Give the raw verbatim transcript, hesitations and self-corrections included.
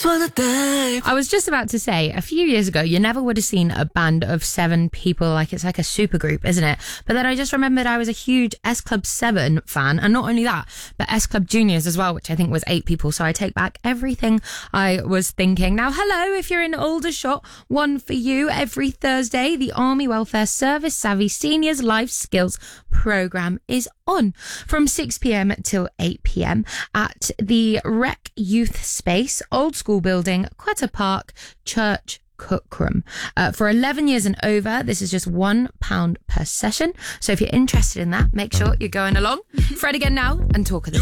just wanna dive. I was just about to say, a few years ago, you never would have seen a band of seven people. Like, it's like a super group, isn't it? But then I just remembered I was a huge S Club seven fan. And not only that, but S Club Juniors as well, which I think was eight people. So I take back everything I was thinking. Now, hello, if you're in Aldershot, one for you. Every Thursday, the Army Welfare Service Savvy Seniors Life Skills programme is on from six p.m. till eight p.m. at the Rec Youth Space, Old School Building, Quetta Park, Church, Cookram. Uh, for eleven years and over, this is just one pound per session. So if you're interested in that, make sure you're going along. Fred again now and talk of the